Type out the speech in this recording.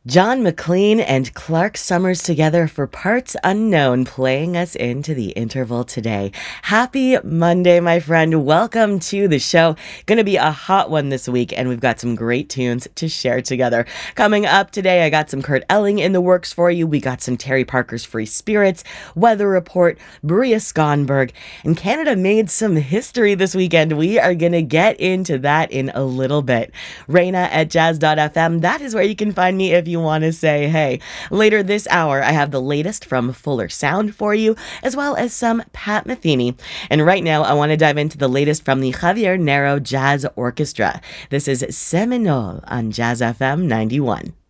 John McLean and Clark Summers together for Parts Unknown, playing us into the interval today. Happy Monday, my friend. Welcome to the show. Gonna be a hot one this week, and we've got some great tunes to share together. Coming up today, I got some Kurt Elling in the works for you. We got some Terry Parker's Free Spirits, Weather Report, Maria Skonberg, and Canada made some history this weekend. We are gonna get into that in a little bit. Reina at jazz.fm, that is where you can find me if you want to say hey. Later this hour, I have the latest from Fuller Sound for you, as well as some Pat Metheny. And right now, I want to dive into the latest from the Javier Narro Jazz Orchestra. This is Seminole on Jazz FM 91.